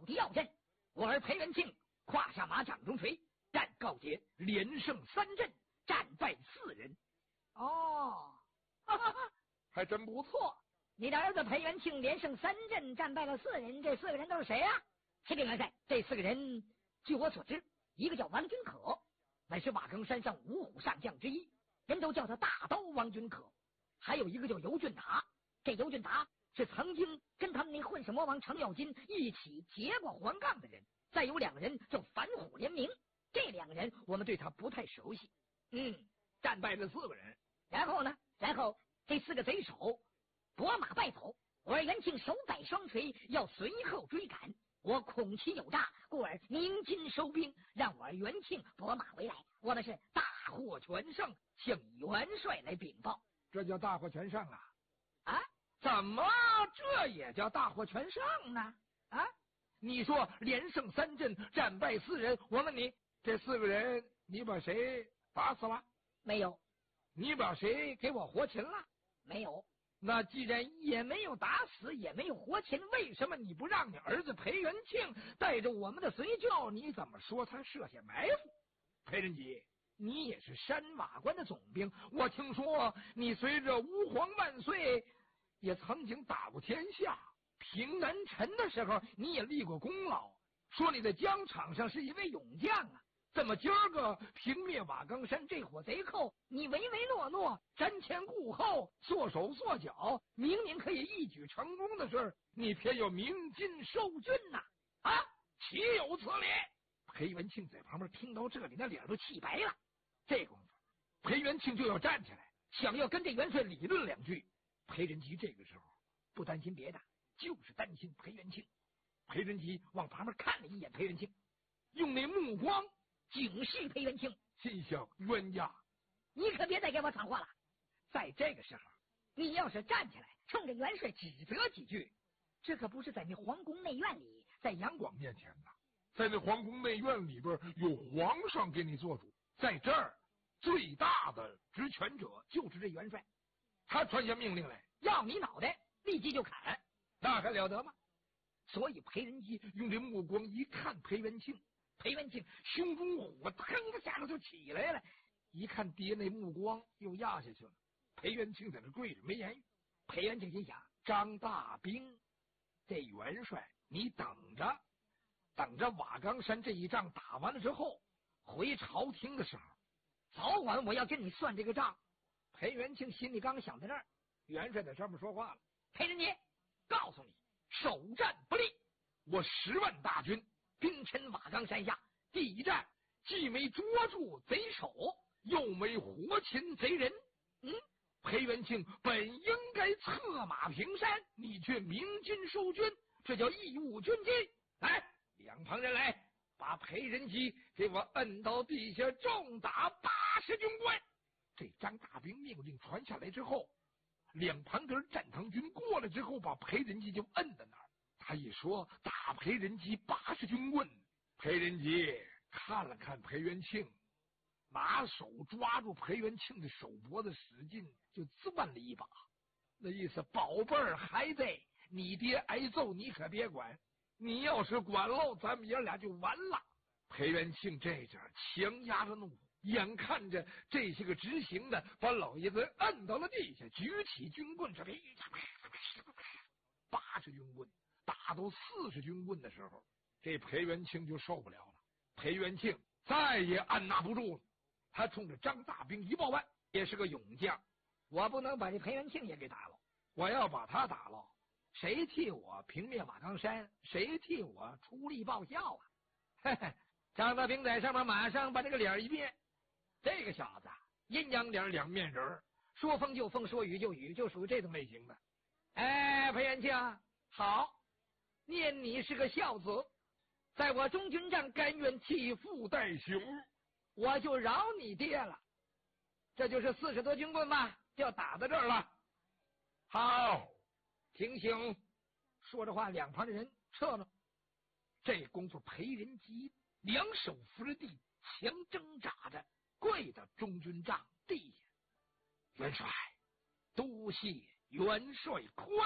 的要阵。我儿裴元庆胯下马掌中锤，战告捷，连胜3阵，战败4人。哦，哈哈哈， 还真不错。 你的儿子裴元庆连胜3阵，战败了4人，这4个人都是谁啊？启禀元帅，这4个人，据我所知，一个叫王君可，乃是瓦岗山上5虎上将之一，人都叫他大刀王君可。还有一个叫尤俊达，这尤俊达是曾经跟他们那混世魔王程咬金一起结过黄杠的人。再有2个人叫反虎联名，这2个人我们对他不太熟悉。 战败了4个人。 然后呢？然后这4个贼首拨马败走，我儿元庆手摆双锤要随后追赶，我恐其有诈，故而鸣金收兵，让我儿元庆拨马回来。我们是大获全胜，向元帅来禀报。 这叫大获全胜啊！ 啊？ 怎么这也叫大获全胜呢？啊？你说连胜3阵，战败4人，我问你，这4个人你把谁打死了？ 没有。 你把谁给我活擒了？ 没有。 那既然也没有打死，也没有活擒，为什么你不让你儿子裴元庆带着我们的随轿？你怎么说他设下埋伏？裴仁吉，你也是山瓦关的总兵，我听说你随着吾皇万岁也曾经打过天下，平南陈的时候你也立过功劳，说你在疆场上是一位勇将啊。怎么今儿个平灭瓦岗山这伙贼寇，你唯唯诺诺，瞻前顾后，缩手缩脚，明明可以一举成功的事，你偏要鸣金收军呐！啊，岂有此理！裴元庆在旁边听到这里，那脸都气白了。这功夫，裴元庆就要站起来，想要跟这元帅理论2句。裴仁吉这个时候不担心别的，就是担心裴元庆。裴仁吉往旁边看了一眼裴元庆，用那目光警示裴元庆，心想：冤家， 你可别再给我闯祸了。 在这个时候， 你要是站起来冲着元帅指责几句，这可不是在那皇宫内院里，在杨广面前呢。在那皇宫内院里边有皇上给你做主，在这儿最大的执权者就是这元帅，他传下命令来要你脑袋，立即就砍，那还了得吗？所以裴仁吉用这目光一看裴元庆，裴元庆胸中火腾的下头就起来了，一看爹那目光又压下去了。裴元庆在那跪着没言语。裴元庆心想：张大兵，这元帅你等着，等着瓦岗山这一仗打完了之后，回朝廷的时候，早晚我要跟你算这个账。裴元庆心里刚想到这儿，元帅在上面说话了：裴仁吉，告诉你，首战不利，我10万大军兵陈瓦岗山下，第一战既没捉住贼首，又没活擒贼人。裴元庆本应该策马平山，你却鸣金收军，这叫义务军纪。来，两旁人来，把裴仁吉给我摁到地下，重打80军官。这张大兵命令传下来之后，两旁边战堂军过来之后，把裴仁吉就摁在那儿。他一说打裴仁吉80军棍，裴仁吉看了看裴元庆，拿手抓住裴元庆的手脖子，使劲就攥了一把，那意思宝贝儿孩子，你爹挨揍你可别管，你要是管喽，咱们爷俩就完了。裴元庆这阵强压着怒，眼看着这些个执行的把老爷子摁到了地下，举起军棍，这80军棍打到40军棍的时候，这裴元庆就受不了了。裴元庆再也按捺不住了，他冲着张大兵一报万，也是个勇将，我不能把这裴元庆也给打了，我要把他打了，谁替我平灭瓦岗山，谁替我出力报效啊？嘿嘿，张大兵在上面马上把这个脸一变，这个小子阴阳脸两面人，说风就风，说雨就雨，就属于这种类型的。哎，裴元庆好，念你是个孝子，在我中军帐甘愿替父代兄，我就饶你爹了。这就是40多军棍吧，就打到这儿了。好，停刑。说着话，两旁的人撤了。这功夫，裴仁吉两手扶着地，强挣扎着跪到中军帐地下。元帅，多谢元帅宽